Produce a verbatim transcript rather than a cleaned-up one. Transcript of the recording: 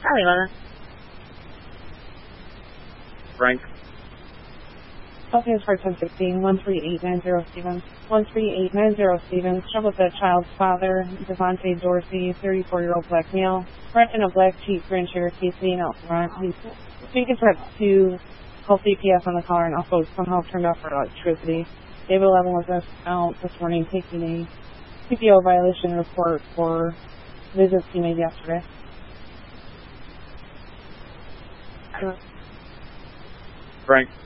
Charlie Mother. Frank. Celsius for ten sixteen, one three eight nine zero Stevens. one three eight nine zero Stevens. Trouble with the child's father, Devontae Dorsey, thirty-four-year-old black male. Red in a black Jeep Grand Cherokee sitting out front. He's speaking for to call C P S on the car and also somehow turned off for electricity. David eleven was out this morning taking a C P O violation report for visits he made yesterday. Frank.